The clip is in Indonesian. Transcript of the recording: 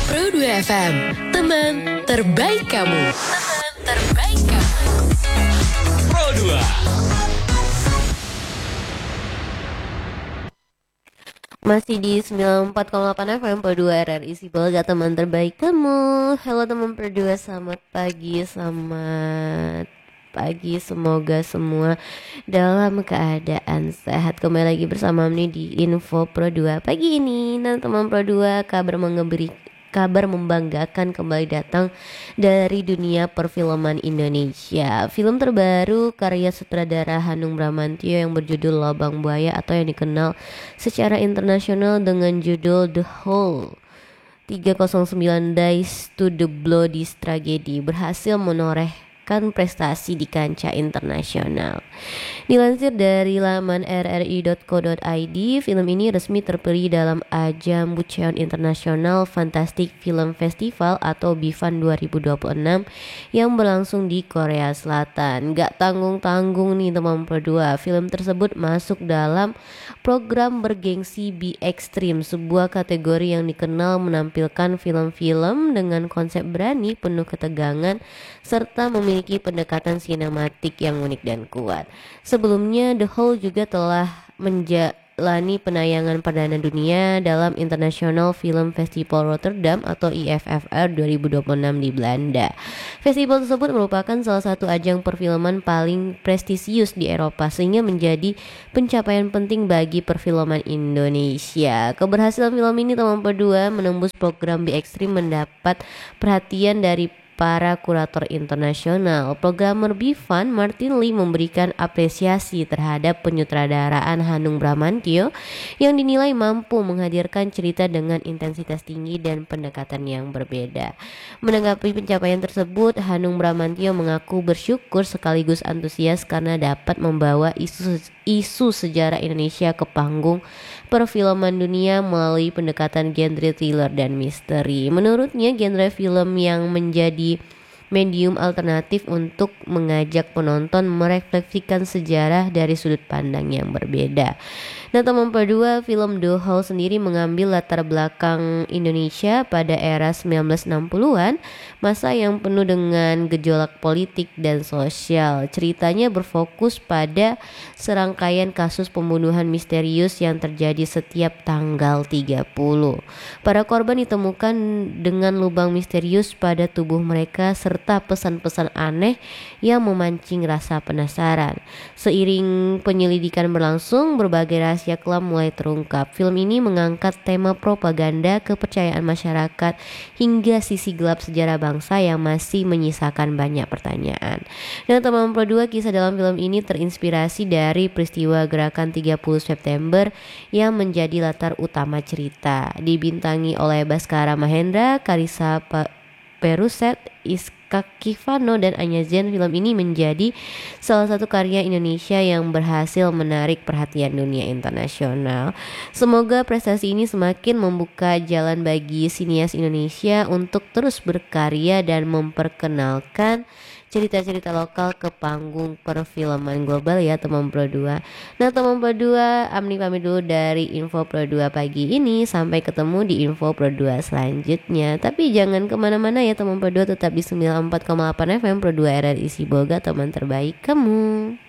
Pro 2 FM, teman terbaik kamu. Teman terbaik kamu. Pro 2. Masih di 94,8 FM Pro 2 RRI Sibolga, teman terbaik kamu. Halo teman Pro 2, selamat pagi, semoga semua dalam keadaan sehat. Kembali lagi bersama nih di Info Pro 2 pagi ini. Nah teman Pro 2, kabar membanggakan kembali datang dari dunia perfilman Indonesia. Film terbaru karya sutradara Hanung Bramantyo yang berjudul Lobang Buaya atau yang dikenal secara internasional dengan judul The Hole 309 Days to the Bloody Tragedy berhasil menorehkan prestasi di kancah internasional. Dilansir dari laman rri.co.id, film ini resmi terpilih dalam ajang Bucheon International Fantastic Film Festival atau BIFAN 2026 yang berlangsung di Korea Selatan. Gak tanggung-tanggung nih teman Pro 2, film tersebut masuk dalam program bergengsi Be Extreme, sebuah kategori yang dikenal menampilkan film-film dengan konsep berani, penuh ketegangan, serta memiliki pendekatan sinematik yang unik dan kuat. Sebelumnya The Hole juga telah menjalani penayangan perdana dunia dalam International Film Festival Rotterdam atau IFFR 2026 di Belanda. Festival tersebut merupakan salah satu ajang perfilman paling prestisius di Eropa sehingga menjadi pencapaian penting bagi perfilman Indonesia. Keberhasilan film ini teman berdua menembus program Be Extreme mendapat perhatian dari para kurator internasional. Programmer BIFAN Martin Lee memberikan apresiasi terhadap penyutradaraan Hanung Bramantyo yang dinilai mampu menghadirkan cerita dengan intensitas tinggi dan pendekatan yang berbeda. Menanggapi pencapaian tersebut, Hanung Bramantyo mengaku bersyukur sekaligus antusias karena dapat membawa isu sejarah Indonesia ke panggung perfilman dunia melalui pendekatan genre thriller dan misteri. Menurutnya, genre film yang menjadi medium alternatif untuk mengajak penonton merefleksikan sejarah dari sudut pandang yang berbeda. Nah teman berdua, film The Hole sendiri mengambil latar belakang Indonesia pada era 1960-an, masa yang penuh dengan gejolak politik dan sosial. Ceritanya berfokus pada serangkaian kasus pembunuhan misterius yang terjadi setiap tanggal 30. Para korban ditemukan dengan lubang misterius pada tubuh mereka serta pesan-pesan aneh yang memancing rasa penasaran. Seiring penyelidikan berlangsung, berbagai rahasia kelam mulai terungkap. Film ini mengangkat tema propaganda, kepercayaan masyarakat, hingga sisi gelap sejarah bangsa yang masih menyisakan banyak pertanyaan. Dan teman Pro 2, kisah dalam film ini terinspirasi dari peristiwa gerakan 30 September yang menjadi latar utama cerita. Dibintangi oleh Baskara Mahendra, Karissa Peruset, Iska Kivano, dan Anya Zen, film ini menjadi salah satu karya Indonesia yang berhasil menarik perhatian dunia internasional. Semoga prestasi ini semakin membuka jalan bagi sinias Indonesia untuk terus berkarya dan memperkenalkan cerita-cerita lokal ke panggung perfilman global ya teman Pro 2. Nah teman Pro 2, Amni pamit dulu dari Info Pro 2 pagi ini. Sampai ketemu di Info Pro 2 selanjutnya. Tapi jangan kemana-mana ya teman Pro 2, tetap di 94,8 FM Pro 2 RRI Sibolga, teman terbaik kamu.